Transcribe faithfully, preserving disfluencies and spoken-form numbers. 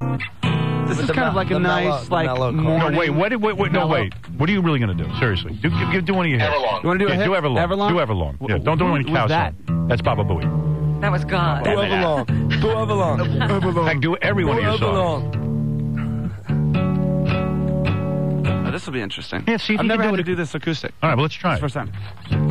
This With is the kind me- of like a the nice, mellow- the like, mellow chord. morning. No, wait, wait, wait, wait, no, mellow. wait. What are you really going to do? Seriously. Do, do, do one of your hits. Everlong. You want to do a Yeah, hit? do Everlong. Everlong? Do Everlong. Yeah, don't do Who any was cow that? song. That's Baba Booey. That was God. Do Everlong. Do Everlong. Heck, do every one of your songs. Oh, this will be interesting. Yeah, see if I've you never can had do to it. do this acoustic. All right, well, let's try It's it. the first time.